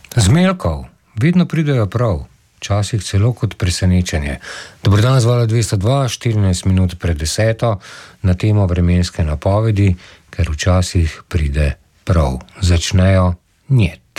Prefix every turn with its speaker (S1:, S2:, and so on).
S1: Zmeljkov vedno pridejo prav, včasih celo kot presenečenje. Dobro dan, zvala 202, 14 minut pred 10, na temo vremenske napovedi, ker včasih pride prav. Začnejo njet.